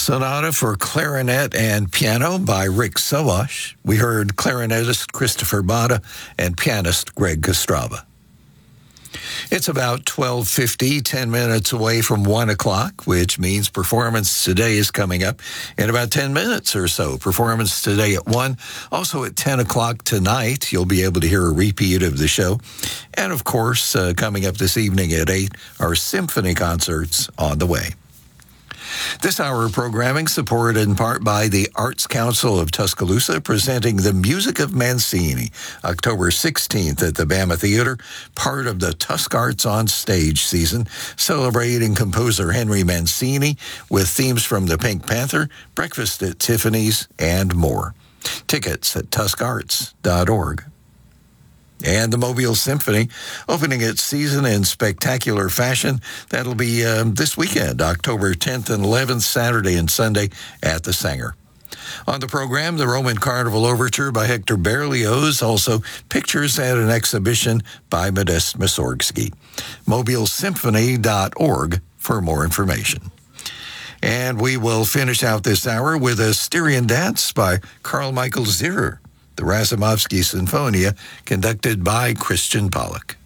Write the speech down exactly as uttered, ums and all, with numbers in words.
Sonata for Clarinet and Piano by Rick Sowash. We heard clarinetist Christopher Botta and pianist Greg Kostrava. It's about twelve fifty, ten minutes away from one o'clock, which means Performance Today is coming up in about ten minutes or so. Performance Today at one. Also at ten o'clock tonight, you'll be able to hear a repeat of the show. And, of course, uh, coming up this evening at eight, our symphony concerts on the way. This hour of programming supported in part by the Arts Council of Tuscaloosa, presenting The Music of Mancini, October sixteenth at the Bama Theater, part of the Tusk Arts on Stage season, celebrating composer Henry Mancini with themes from The Pink Panther, Breakfast at Tiffany's, and more. Tickets at tusk arts dot org. And the Mobile Symphony opening its season in spectacular fashion. That'll be um, this weekend, October tenth and eleventh, Saturday and Sunday at the Sanger. On the program, the Roman Carnival Overture by Hector Berlioz, also pictures at an exhibition by Modest Mussorgsky. mobile symphony dot org for more information. And we will finish out this hour with a Styrian dance by Carl Michael Zierer, the Razumovsky Sinfonia, conducted by Christian Pollock.